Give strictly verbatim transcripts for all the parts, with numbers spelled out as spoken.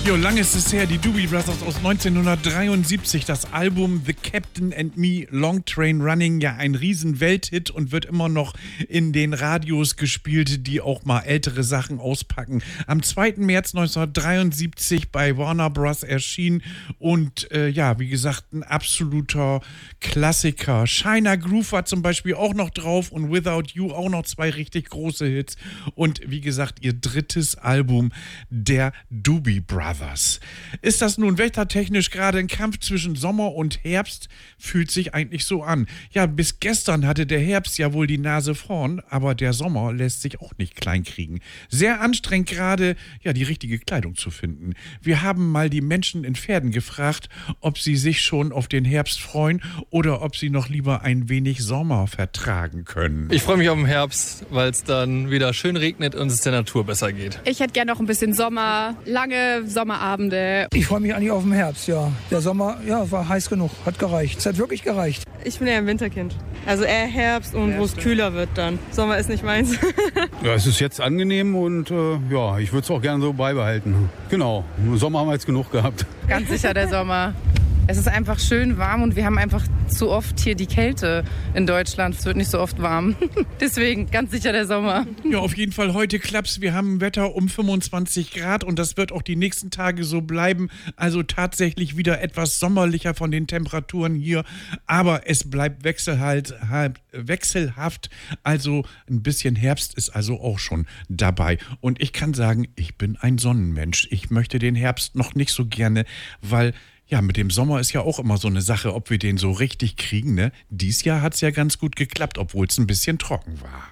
Jo, lang ist es her, die Doobie Brothers aus neunzehnhundertdreiundsiebzig, das Album The Captain and Me, Long Train Running, ja ein riesen Welthit und wird immer noch in den Radios gespielt, die auch mal ältere Sachen auspacken. Am zweiten März neunzehnhundertdreiundsiebzig bei Warner Bros. Erschienen und äh, ja, wie gesagt, ein absoluter Klassiker. China Groove war zum Beispiel auch noch drauf und Without You auch noch zwei richtig große Hits und wie gesagt, ihr drittes Album, der Doobie Brothers. Ist das nun wettertechnisch gerade ein Kampf zwischen Sommer und Herbst? Fühlt sich eigentlich so an. Ja, bis gestern hatte der Herbst ja wohl die Nase vorn, aber der Sommer lässt sich auch nicht kleinkriegen. Sehr anstrengend gerade, ja, die richtige Kleidung zu finden. Wir haben mal die Menschen in Pferden gefragt, ob sie sich schon auf den Herbst freuen oder ob sie noch lieber ein wenig Sommer vertragen können. Ich freue mich auf den Herbst, weil es dann wieder schön regnet und es der Natur besser geht. Ich hätte gerne noch ein bisschen Sommer, lange Sommerabende. Ich freue mich eigentlich auf den Herbst, ja. Der Sommer, ja, war heiß genug, hat gereicht. Es hat wirklich gereicht. Ich bin ja ein Winterkind. Also eher Herbst und wo es kühler wird dann. Sommer ist nicht meins. Ja, es ist jetzt angenehm und äh, ja, ich würde es auch gerne so beibehalten. Genau, im Sommer haben wir jetzt genug gehabt. Ganz sicher der Sommer. Es ist einfach schön warm und wir haben einfach zu oft hier die Kälte in Deutschland. Es wird nicht so oft warm. Deswegen ganz sicher der Sommer. Ja, auf jeden Fall heute klappt's. Wir haben ein Wetter um fünfundzwanzig Grad und das wird auch die nächsten Tage so bleiben. Also tatsächlich wieder etwas sommerlicher von den Temperaturen hier. Aber es bleibt wechselhalt, wechselhaft. Also ein bisschen Herbst ist also auch schon dabei. Und ich kann sagen, ich bin ein Sonnenmensch. Ich möchte den Herbst noch nicht so gerne, weil ja, mit dem Sommer ist ja auch immer so eine Sache, ob wir den so richtig kriegen, ne? Dies Jahr hat es ja ganz gut geklappt, obwohl es ein bisschen trocken war.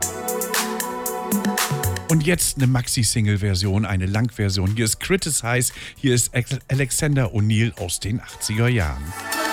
Und jetzt eine Maxi-Single-Version, eine Langversion. Hier ist Criticize, hier ist Alexander O'Neal aus den achtziger Jahren.